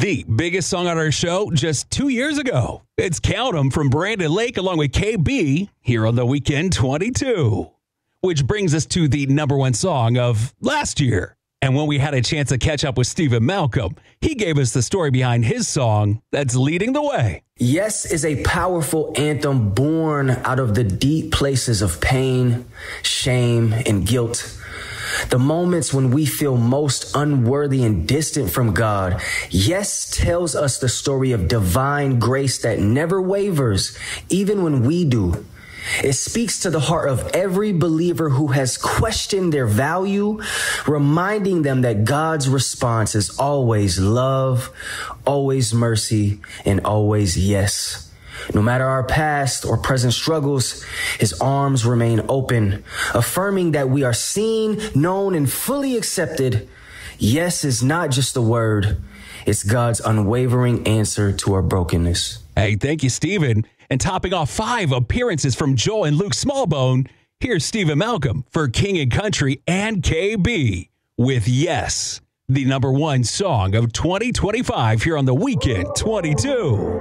The biggest song on our show just 2 years ago. It's Count 'Em from Brandon Lake along with KB here on The Weekend 22. Which brings us to the number one song of last year. And when we had a chance to catch up with Stephen Malcolm, he gave us the story behind his song that's leading the way. Yes is a powerful anthem born out of the deep places of pain, shame, and guilt. The moments when we feel most unworthy and distant from God. Yes tells us the story of divine grace that never wavers, even when we do. It speaks to the heart of every believer who has questioned their value, reminding them that God's response is always love, always mercy, and always yes. No matter our past or present struggles, his arms remain open, affirming that we are seen, known, and fully accepted. Yes is not just a word. It's God's unwavering answer to our brokenness. Hey, thank you, Stephen. And topping off 5 appearances from Joel and Luke Smallbone, here's Stephen Malcolm for King and Country and KB with Yes, the number one song of 2025 here on The Weekend 22.